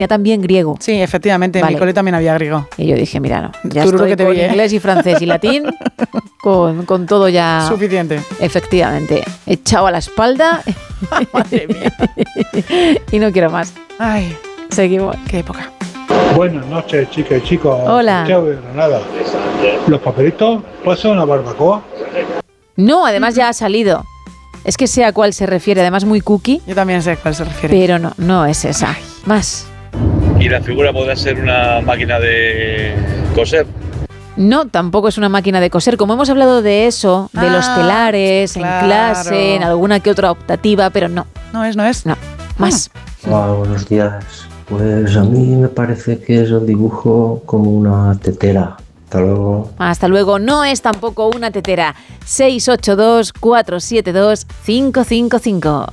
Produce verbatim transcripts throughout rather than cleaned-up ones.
también griego. Sí, efectivamente, en Vale. mi cole también había griego. Y yo dije, mira, no, ya Tururo estoy que te con vi, ¿eh? inglés y francés y latín, con, con todo ya... Suficiente. Efectivamente, echado a la espalda Madre mía. y no quiero más. Ay, Seguimos. qué época. Buenas noches, chicas y chicos. Hola. Chao de Granada. ¿Los papelitos pasan a barbacoa? No, además ya ha salido. Es que sé a cuál se refiere, además muy cookie, Yo también sé a cuál se refiere. pero no, no es esa. Más. ¿Y la figura podrá ser una máquina de coser? No, tampoco es una máquina de coser. Como hemos hablado de eso, de Ah, los telares, claro. en clase, en alguna que otra optativa, pero no, No es, no es. no. Más. Hola, buenos días. Pues a mí me parece que es el dibujo como una tetera. Hasta luego. Hasta luego. No es tampoco una tetera. seis ocho dos, cuatro siete dos, cinco cinco cinco.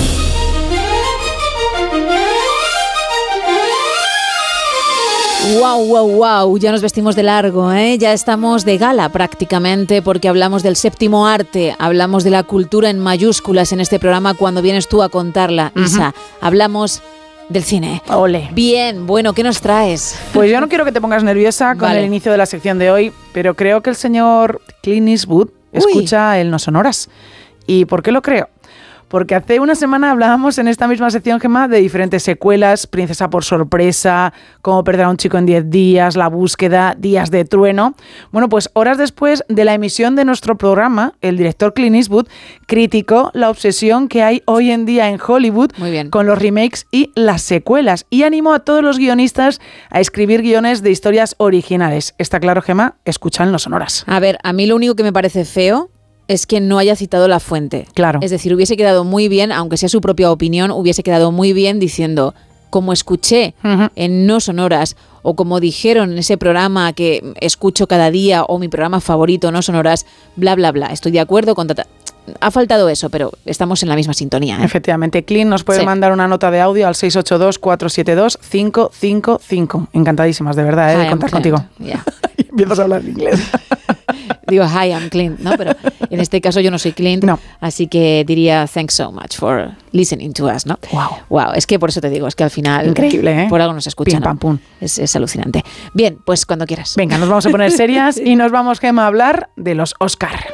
Wow, wow, wow, ya nos vestimos de largo, ¿eh? Ya estamos de gala prácticamente porque hablamos del séptimo arte, hablamos de la cultura en mayúsculas en este programa cuando vienes tú a contarla, uh-huh. Isa. Hablamos del cine. Ole. Bien, bueno, ¿qué nos traes? Pues yo no quiero que te pongas nerviosa con Vale. el inicio de la sección de hoy, pero creo que el señor Clint Eastwood escucha el No Sonoras. ¿Y por qué lo creo? Porque hace una semana hablábamos en esta misma sección, Gemma, de diferentes secuelas, Princesa por sorpresa, Cómo perder a un chico en diez días, La búsqueda, Días de trueno. Bueno, pues horas después de la emisión de nuestro programa, el director Clint Eastwood criticó la obsesión que hay hoy en día en Hollywood Muy bien. con los remakes y las secuelas y animó a todos los guionistas a escribir guiones de historias originales. Está claro, Gemma, escucha en No Sonoras. A ver, a mí lo único que me parece feo es que no haya citado la fuente. Claro. Es decir, hubiese quedado muy bien, aunque sea su propia opinión, hubiese quedado muy bien diciendo, como escuché Uh-huh. en No Sonoras, o como dijeron en ese programa que escucho cada día, o mi programa favorito, No Sonoras, bla, bla, bla. Estoy de acuerdo con... Tata. Ha faltado eso, pero estamos en la misma sintonía, ¿eh? Efectivamente, Clint nos puede Sí. mandar una nota de audio al seis ocho dos, cuatro siete dos, cinco cinco cinco. Encantadísimas, de verdad, ¿eh? de Hi, contar I'm Clint. contigo. Yeah. Y empiezas a hablar en inglés. Digo, hi, I'm Clint, ¿no? Pero en este caso yo no soy Clint, No. así que diría thanks so much for listening to us, ¿no? Wow. Wow, es que por eso te digo, es que al final... Increíble, ¿eh? Por algo nos escuchan. Pim, pam, pum. Es, es alucinante. Bien, pues cuando quieras. Venga, nos vamos a poner serias y nos vamos, Gemma, a hablar de los Oscar.